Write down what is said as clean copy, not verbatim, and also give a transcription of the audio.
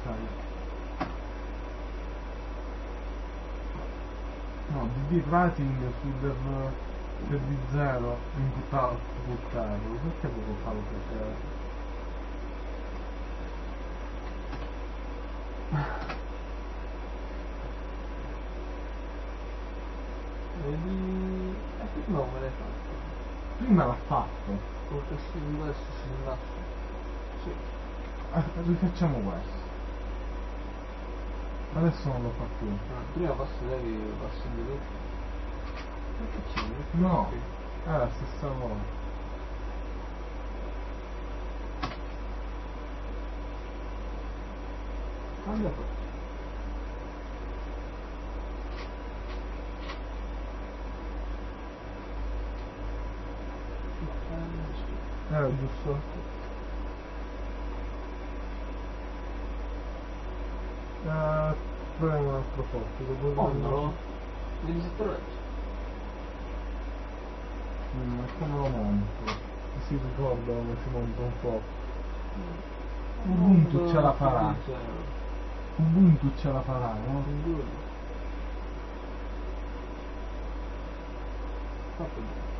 No, BB rating sul per di 0 input output error, perché devo farlo perché? Vedi... prima non me l'hai fatto. Prima l'ha fatto. Perché si adesso si rilassa. Sì. Rifacciamo questo. Adesso non lo fa più. Prima passi lei passi diritto. Ma che c'è? No, è la stessa cosa. Quando faccio? Giusto. Proviamo un altro posto. Montalo? Vedi se te lo leggi. Come lo monto? Si ricorda come si monta un po'. Ubuntu ce la farà. Ubuntu ce la farà, no? Fatto bene.